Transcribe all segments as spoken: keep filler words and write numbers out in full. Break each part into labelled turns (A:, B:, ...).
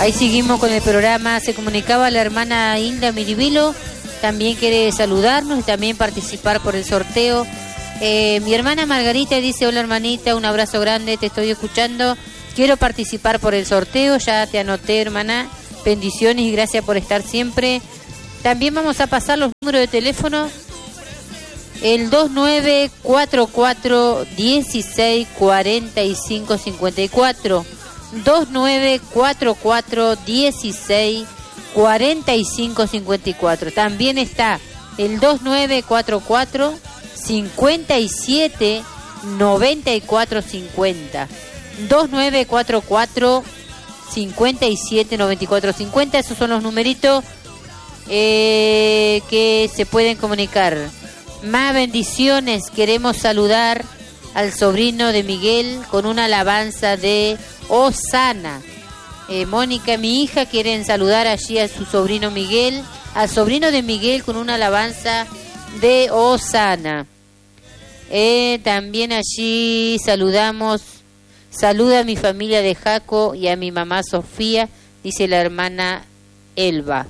A: Ahí seguimos con el programa. Se comunicaba la hermana Hilda Miribilo, también quiere saludarnos y también participar por el sorteo. Eh, mi hermana Margarita dice: hola hermanita, un abrazo grande, te estoy escuchando, quiero participar por el sorteo, ya te anoté hermana, bendiciones y gracias por estar siempre. También vamos a pasar los números de teléfono, el dos nueve cuatro cuatro dieciséis cuarenta y cinco cincuenta y cuatro, dos nueve cuatro cuatro dieciséis cuarenta y cinco cincuenta y cuatro. También está el dos nueve cuatro cuatro cincuenta y siete noventa y cuatro cincuenta, dos nueve cuatro cuatro cincuenta y siete noventa y cuatro cincuenta. Esos son los numeritos eh, que se pueden comunicar. Más bendiciones. Queremos saludar al sobrino de Miguel con una alabanza de Osana. Eh, Mónica, mi hija, quieren saludar allí a su sobrino Miguel, al sobrino de Miguel con una alabanza de Osana. Eh, también allí saludamos, saluda a mi familia de Jaco y a mi mamá Sofía, dice la hermana Elba.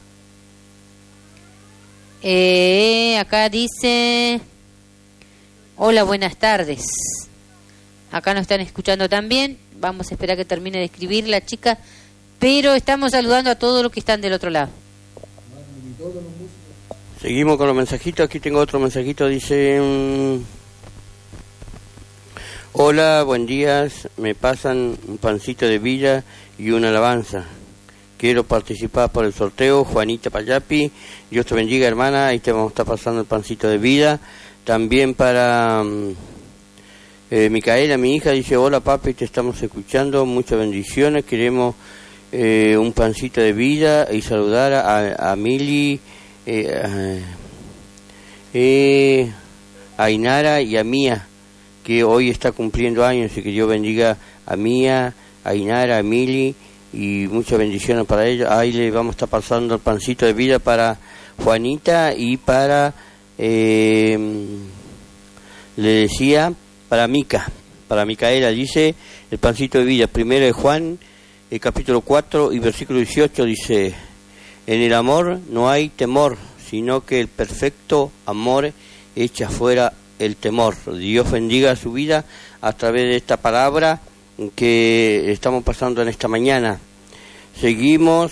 A: Eh, acá dice: hola, buenas tardes. Acá nos están escuchando también. Vamos a esperar que termine de escribir la chica, pero estamos saludando a todos los que están del otro lado.
B: Seguimos con los mensajitos. Aquí tengo otro mensajito. Dice: um, hola, buen día. Me pasan un pancito de villa y una alabanza. Quiero participar por el sorteo. Juanita Payapi. Dios te bendiga, hermana. Ahí te vamos a estar pasando el pancito de vida. También para um, eh, Micaela, mi hija, dice: hola papi, te estamos escuchando. Muchas bendiciones. Queremos eh, un pancito de vida y saludar a, a Mili, eh, a, eh, a Inara y a Mía, que hoy está cumpliendo años, y que Dios bendiga a Mía, a Inara, a Mili, y muchas bendiciones para ellos. Ahí le vamos a estar pasando el pancito de vida para Juanita y para, eh, le decía, para Mica, para Micaela. Dice el pancito de vida, primero de Juan, el capítulo cuatro y versículo dieciocho, dice: en el amor no hay temor, sino que el perfecto amor echa fuera el temor. Dios bendiga su vida a través de esta palabra que estamos pasando en esta mañana. Seguimos.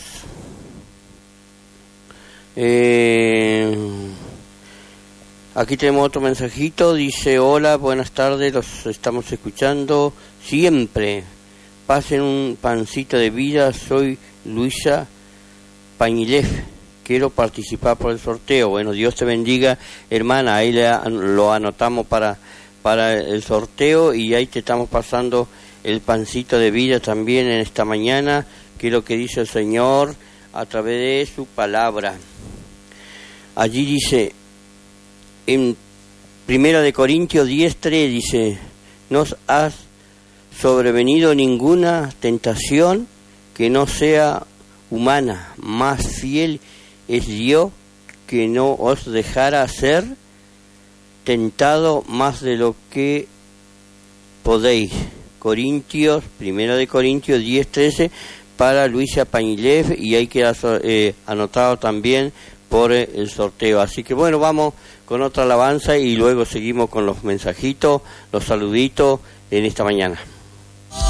B: Eh, aquí tenemos otro mensajito. Dice: hola, buenas tardes, los estamos escuchando siempre. Pasen un pancito de vida. Soy Luisa Pañilef. Quiero participar por el sorteo. Bueno, Dios te bendiga, hermana. Ahí le, lo anotamos para, para el sorteo, y ahí te estamos pasando el pancito de vida también en esta mañana, que es lo que dice el Señor a través de su palabra. Allí dice, en Primera de Corintios diez tres, dice: no os has sobrevenido ninguna tentación que no sea humana, más fiel es Dios, que no os dejara ser tentado más de lo que podéis. Corintios, Primera de Corintios diez trece, para Luisa Pañilev, y ahí queda eh, anotado también por eh, el sorteo. Así que bueno, vamos con otra alabanza y luego seguimos con los mensajitos, los saluditos en esta mañana.